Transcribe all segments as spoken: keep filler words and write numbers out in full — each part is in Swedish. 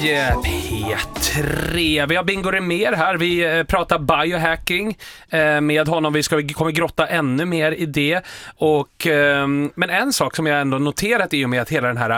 P tre. Vi har Bingo Rimér här. Vi pratar biohacking med honom. Vi ska vi kommer grotta ännu mer i det. Och, men en sak som jag ändå noterat i och med att hela den här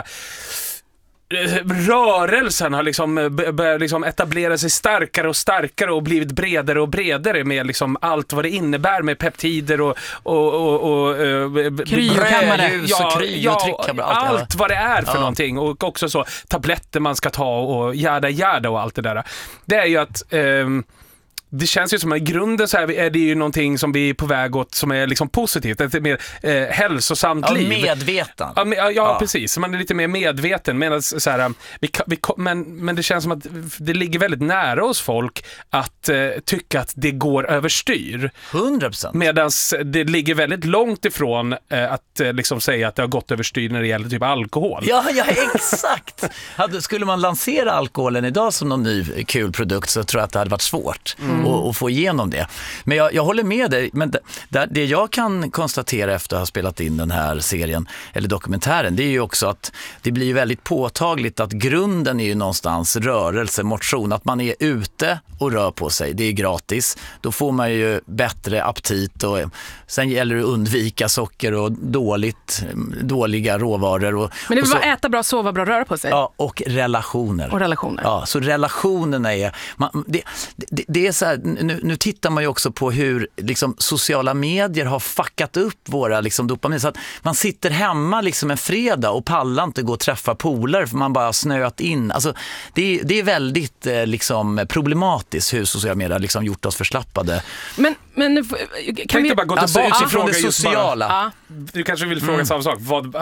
rörelsen har liksom börjat liksom etablera sig starkare och starkare och blivit bredare och bredare med liksom allt vad det innebär med peptider och och och, och kryokammare, ja, och kryo och ja, tryck, allt, allt vad det är för ja. någonting, och också så tabletter man ska ta och jada jada och allt det där. Det är ju att um, det känns ju som att i grunden så här är det ju någonting som vi är på väg åt som är liksom positivt, ett mer eh, hälsosamt ja, liv. Medveten. Ja, med, ja, ja, precis. Man är lite mer medveten. Men, så här, vi, vi, men, men det känns som att det ligger väldigt nära oss folk att eh, tycka att det går överstyr. hundra procent. Medan det ligger väldigt långt ifrån eh, att eh, liksom säga att det har gått överstyr när det gäller typ alkohol. Ja, ja exakt. Hade, skulle man lansera alkoholen idag som någon ny kul produkt så tror jag att det hade varit svårt. Mm. Och, och få igenom det. Men jag, jag håller med dig, men det, det jag kan konstatera efter att ha spelat in den här serien eller dokumentären, det är ju också att det blir väldigt påtagligt att grunden är ju någonstans rörelse, motion, att man är ute och rör på sig, det är gratis, då får man ju bättre aptit och sen gäller det att undvika socker och dåligt, dåliga råvaror. Och, men det vill och så, bara äta bra, sova bra, röra på sig. Ja, och relationer. Och relationer. Ja, så relationerna är, man, det, det, det är så här, Nu, nu tittar man ju också på hur liksom, sociala medier har fuckat upp våra liksom, dopamin. Så att man sitter hemma liksom, en fredag och pallar inte gå och träffa polare för man bara snöat in. Alltså, det, det är väldigt eh, liksom, problematiskt hur sociala medier har liksom, gjort oss förslappade. Men, men kan vi bara gå alltså, utifrån utifrån det sociala? sociala. Ja. Du kanske vill fråga mm. samma sak. Vad,